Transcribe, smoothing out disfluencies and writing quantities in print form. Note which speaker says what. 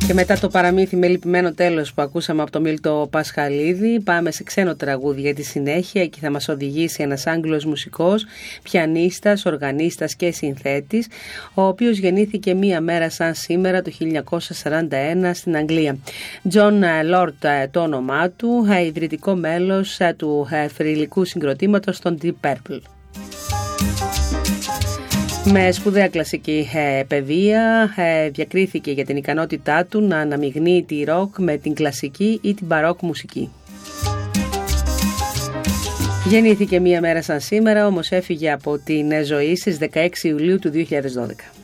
Speaker 1: Και μετά το παραμύθι με λυπημένο τέλος που ακούσαμε από το Μίλτο Πασχαλίδη, πάμε σε ξένο τραγούδι για τη συνέχεια. Εκεί θα μας οδηγήσει ένας Άγγλος μουσικός, πιανίστας, οργανίστας και συνθέτης, ο οποίος γεννήθηκε μία μέρα σαν σήμερα το 1941 στην Αγγλία. John Lord το όνομά του, ιδρυτικό μέλος του θρυλικού συγκροτήματος των Deep Purple. Με σπουδαία κλασική παιδεία, διακρίθηκε για την ικανότητά του να αναμειγνύει τη ροκ με την κλασική ή την μπαρόκ μουσική. Γεννήθηκε μία μέρα σαν σήμερα, όμως έφυγε από την ζωή στις 16 Ιουλίου του 2012.